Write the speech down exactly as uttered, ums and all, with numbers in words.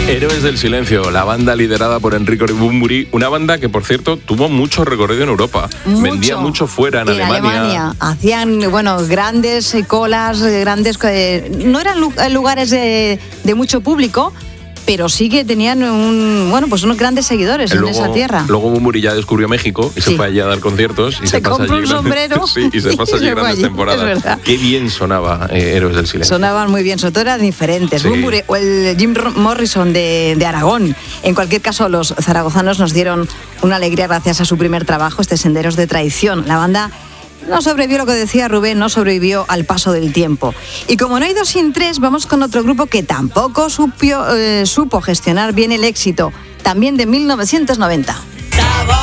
Héroes del Silencio, la banda liderada por Enrico Bunbury, una banda que, por cierto, tuvo mucho recorrido en Europa. Mucho. Vendía mucho fuera, en, en Alemania. Alemania. Hacían, bueno, grandes colas, grandes... Eh, no eran lugares de, de mucho público, pero sí que tenían un, bueno, pues unos grandes seguidores luego, en esa tierra. Luego Bunbury ya descubrió México y sí. se fue allí a dar conciertos. Y se, se pasa compró allí un sombrero sí, y se pasa allí grandes allí, temporadas. Qué bien sonaba eh, Héroes del Silencio. Sonaban muy bien, sobre todo eran diferentes. Sí. Bunbury o el Jim Morrison de, de Aragón. En cualquier caso, los zaragozanos nos dieron una alegría gracias a su primer trabajo, este Senderos de Traición. La banda no sobrevivió, lo que decía Rubén, no sobrevivió al paso del tiempo. Y como no hay dos sin tres, vamos con otro grupo que tampoco supo, eh, supo gestionar bien el éxito, también de mil novecientos noventa.